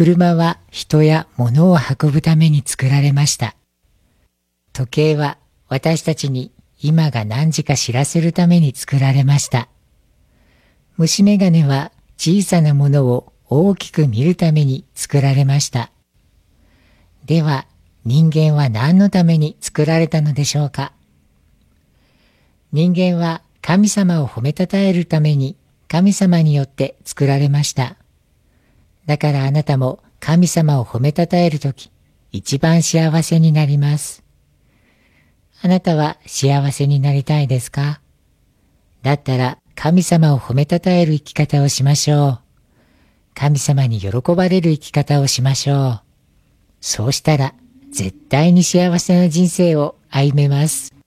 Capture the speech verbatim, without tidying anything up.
車は人や物を運ぶために作られました。時計は私たちに今が何時か知らせるために作られました。虫眼鏡は小さなものを大きく見るために作られました。では、人間は何のために作られたのでしょうか。人間は神様を褒めたたえるために神様によって作られました。だからあなたも神様を褒めたたえるとき、一番幸せになります。あなたは幸せになりたいですか？だったら神様を褒めたたえる生き方をしましょう。神様に喜ばれる生き方をしましょう。そうしたら絶対に幸せな人生を歩めます。